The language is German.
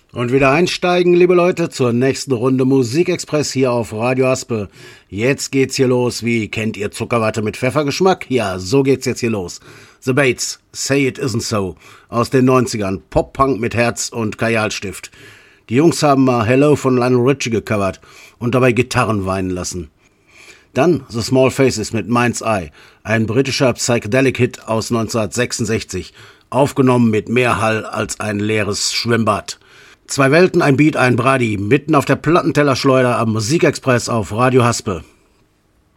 Und wieder einsteigen, liebe Leute, zur nächsten Runde Musikexpress hier auf Radio Haspe. Jetzt geht's hier los. Wie, kennt ihr Zuckerwatte mit Pfeffergeschmack? Ja, so geht's jetzt hier los. The Bates, Say It Isn't So, aus den 90ern. Pop-Punk mit Herz und Kajalstift. Die Jungs haben mal Hello von Lionel Richie gecovert und dabei Gitarren weinen lassen. Dann The Small Faces mit Mind's Eye, ein britischer Psychedelic-Hit aus 1966, aufgenommen mit mehr Hall als ein leeres Schwimmbad. Zwei Welten, ein Beat, ein Brady, mitten auf der Plattentellerschleuder am Musikexpress auf Radio Haspe.